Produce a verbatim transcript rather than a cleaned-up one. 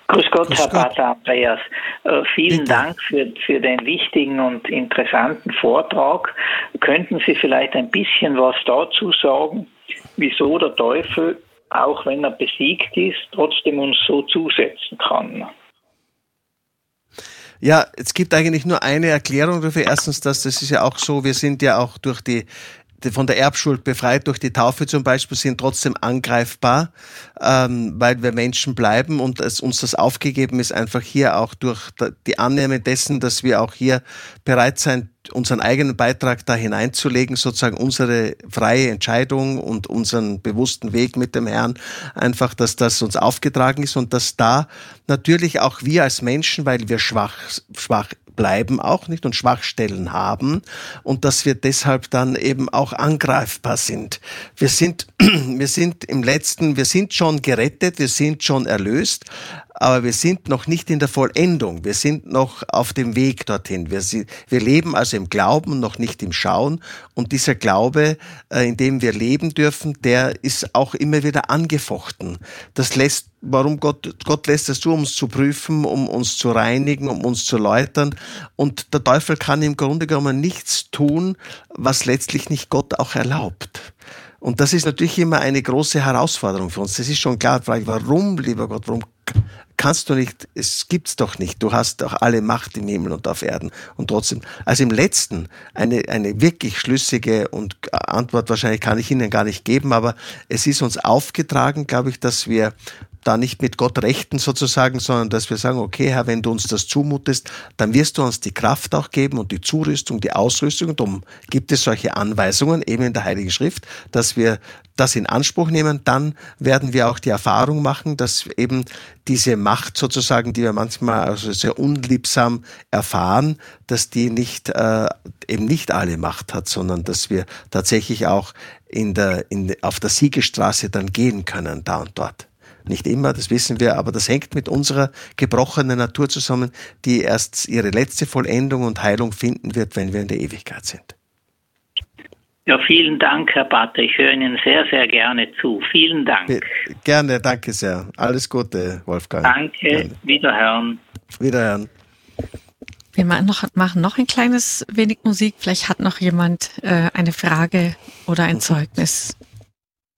Grüß Gott, Grüß Herr Gott. Pater Andreas. Äh, vielen Bitte. Dank für, für den wichtigen und interessanten Vortrag. Könnten Sie vielleicht ein bisschen was dazu sagen, wieso der Teufel, auch wenn er besiegt ist, trotzdem uns so zusetzen kann? Ja, es gibt eigentlich nur eine Erklärung dafür. Erstens, dass das ist ja auch so, wir sind ja auch durch die von der Erbschuld befreit, durch die Taufe zum Beispiel, sind trotzdem angreifbar, ähm, weil wir Menschen bleiben und es uns das aufgegeben ist, einfach hier auch durch die Annahme dessen, dass wir auch hier bereit sein, unseren eigenen Beitrag da hineinzulegen, sozusagen unsere freie Entscheidung und unseren bewussten Weg mit dem Herrn, einfach, dass das uns aufgetragen ist und dass da natürlich auch wir als Menschen, weil wir schwach, schwach bleiben auch nicht und Schwachstellen haben und dass wir deshalb dann eben auch angreifbar sind. Wir sind, wir sind im Letzten, wir sind schon gerettet, wir sind schon erlöst, aber wir sind noch nicht in der Vollendung. Wir sind noch auf dem Weg dorthin. Wir, wir leben also im Glauben, noch nicht im Schauen. Und dieser Glaube, in dem wir leben dürfen, der ist auch immer wieder angefochten. Das lässt, warum Gott, Gott lässt es zu, um uns zu prüfen, um uns zu reinigen, um uns zu läutern. Und der Teufel kann im Grunde genommen nichts tun, was letztlich nicht Gott auch erlaubt. Und das ist natürlich immer eine große Herausforderung für uns. Das ist schon klar. Frage, warum, lieber Gott, warum kannst du nicht, es gibt's doch nicht. Du hast doch alle Macht im Himmel und auf Erden. Und trotzdem, also im Letzten, eine, eine wirklich schlüssige und Antwort wahrscheinlich kann ich Ihnen gar nicht geben, aber es ist uns aufgetragen, glaube ich, dass wir da nicht mit Gott rechten sozusagen, sondern dass wir sagen, okay, Herr, wenn du uns das zumutest, dann wirst du uns die Kraft auch geben und die Zurüstung, die Ausrüstung. Und darum gibt es solche Anweisungen eben in der Heiligen Schrift, dass wir das in Anspruch nehmen. Dann werden wir auch die Erfahrung machen, dass eben diese Macht sozusagen, die wir manchmal also sehr unliebsam erfahren, dass die nicht äh, eben nicht alle Macht hat, sondern dass wir tatsächlich auch in der in auf der Siegesstraße dann gehen können, da und dort. Nicht immer, das wissen wir, aber das hängt mit unserer gebrochenen Natur zusammen, die erst ihre letzte Vollendung und Heilung finden wird, wenn wir in der Ewigkeit sind. Ja, vielen Dank, Herr Pater. Ich höre Ihnen sehr, sehr gerne zu. Vielen Dank. Be- Gerne, danke sehr. Alles Gute, Wolfgang. Danke, Gerne. Wiederhören. Wiederhören. Wir machen noch, machen noch ein kleines wenig Musik. Vielleicht hat noch jemand äh, eine Frage oder ein Zeugnis.